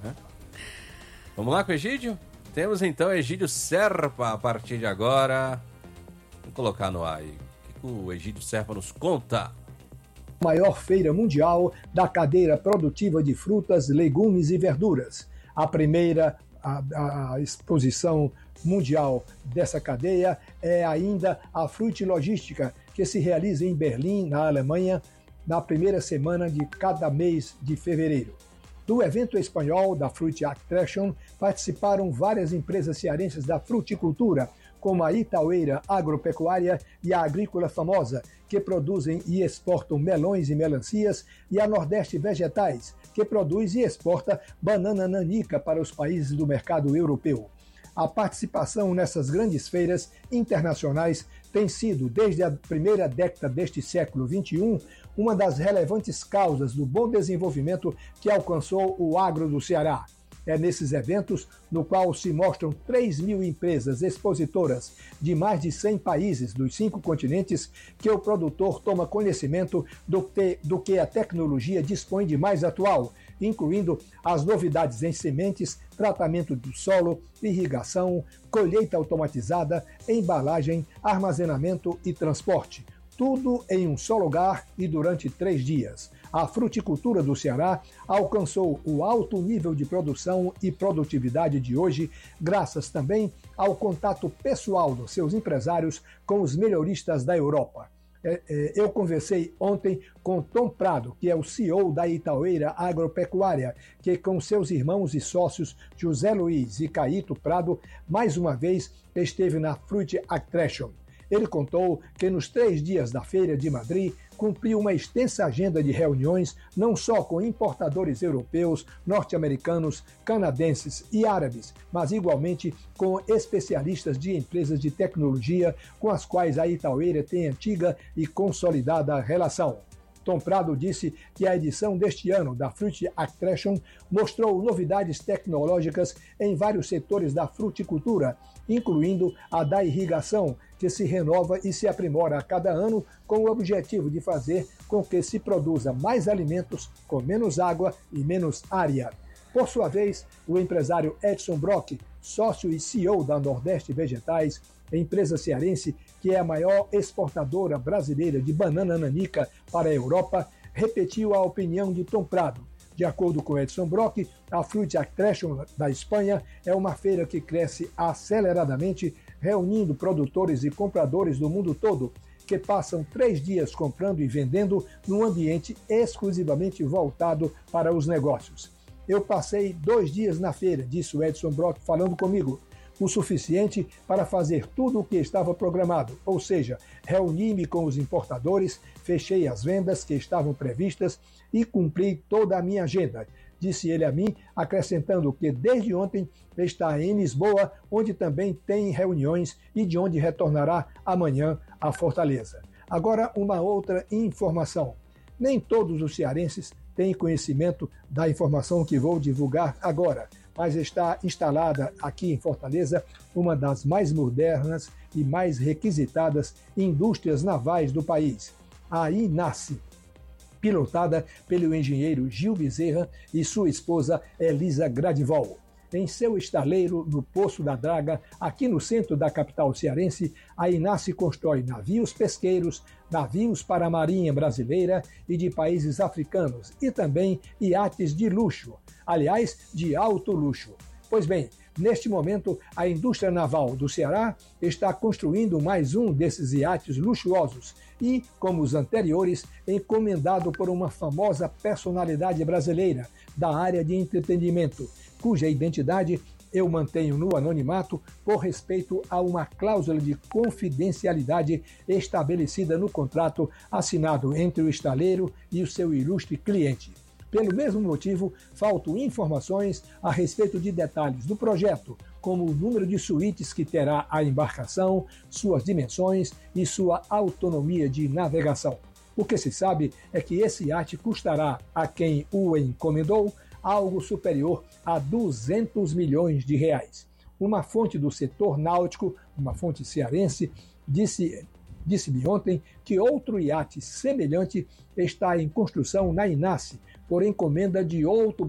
Vamos lá com o Egídio? Temos então Egídio Serpa a partir de agora. Vou colocar no ar aí. O que o Egídio Serpa nos conta? Maior feira mundial da cadeia produtiva de frutas, legumes e verduras. A primeira a exposição mundial dessa cadeia é ainda a Fruit Logística, que se realiza em Berlim, na Alemanha, na primeira semana de cada mês de fevereiro. Do evento espanhol da Fruit Attraction participaram várias empresas cearenses da fruticultura, como a Itaueira Agropecuária e a Agrícola Famosa, que produzem e exportam melões e melancias, e a Nordeste Vegetais, que produz e exporta banana nanica para os países do mercado europeu. A participação nessas grandes feiras internacionais tem sido, desde a primeira década deste século XXI, uma das relevantes causas do bom desenvolvimento que alcançou o agro do Ceará. É nesses eventos, no qual se mostram 3.000 empresas expositoras de mais de 100 países dos 5 continentes, que o produtor toma conhecimento do que a tecnologia dispõe de mais atual, incluindo as novidades em sementes, tratamento do solo, irrigação, colheita automatizada, embalagem, armazenamento e transporte. Tudo em um só lugar e durante 3 dias. A fruticultura do Ceará alcançou o alto nível de produção e produtividade de hoje, graças também ao contato pessoal dos seus empresários com os melhoristas da Europa. Eu conversei ontem com Tom Prado, que é o CEO da Itaueira Agropecuária, que com seus irmãos e sócios José Luiz e Caíto Prado, mais uma vez esteve na Fruit Attraction. Ele contou que nos 3 dias da Feira de Madrid cumpriu uma extensa agenda de reuniões, não só com importadores europeus, norte-americanos, canadenses e árabes, mas igualmente com especialistas de empresas de tecnologia com as quais a Itaueira tem antiga e consolidada relação. Tom Prado disse que a edição deste ano da Fruit Attraction mostrou novidades tecnológicas em vários setores da fruticultura, incluindo a da irrigação, que se renova e se aprimora a cada ano com o objetivo de fazer com que se produza mais alimentos com menos água e menos área. Por sua vez, o empresário Edson Brock, sócio e CEO da Nordeste Vegetais, empresa cearense que é a maior exportadora brasileira de banana nanica para a Europa, repetiu a opinião de Tom Prado. De acordo com Edson Brock, a Fruit Attraction da Espanha é uma feira que cresce aceleradamente, reunindo produtores e compradores do mundo todo, que passam 3 dias comprando e vendendo num ambiente exclusivamente voltado para os negócios. Eu passei 2 dias na feira, disse o Edson Brock falando comigo, o suficiente para fazer tudo o que estava programado, ou seja, reuni-me com os importadores, fechei as vendas que estavam previstas e cumpri toda a minha agenda, disse ele a mim, acrescentando que desde ontem está em Lisboa, onde também tem reuniões e de onde retornará amanhã a Fortaleza. Agora, uma outra informação. Nem todos os cearenses têm conhecimento da informação que vou divulgar agora, mas está instalada aqui em Fortaleza uma das mais modernas e mais requisitadas indústrias navais do país, a INACE, pilotada pelo engenheiro Gil Bezerra e sua esposa Elisa Gradivol. Em seu estaleiro no Poço da Draga, aqui no centro da capital cearense, a INACE constrói navios pesqueiros, navios para a Marinha Brasileira e de países africanos e também iates de luxo, aliás, de alto luxo. Pois bem, neste momento, a indústria naval do Ceará está construindo mais um desses iates luxuosos e, como os anteriores, encomendado por uma famosa personalidade brasileira da área de entretenimento, cuja identidade eu mantenho no anonimato por respeito a uma cláusula de confidencialidade estabelecida no contrato assinado entre o estaleiro e o seu ilustre cliente. Pelo mesmo motivo, faltam informações a respeito de detalhes do projeto, como o número de suítes que terá a embarcação, suas dimensões e sua autonomia de navegação. O que se sabe é que esse iate custará a quem o encomendou algo superior a 200 milhões de reais. Uma fonte do setor náutico, uma fonte cearense, disse-me ontem que outro iate semelhante está em construção na INACE, por encomenda de outro